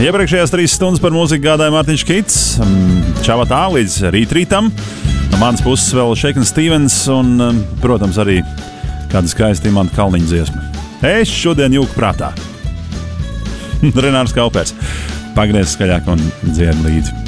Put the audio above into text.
Iepriekšējās 3 stundas par mūziku gādāja Mārtiņš Kits. Čau tā, līdz rītam. No manas puses vēl Shakin' Stevens un, protams, arī kāda skaista Imanta Kalniņa dziesma. Es šodien jūku prātā. Renārs Kaupers. Pagriez skaļāk un dzied līdzi.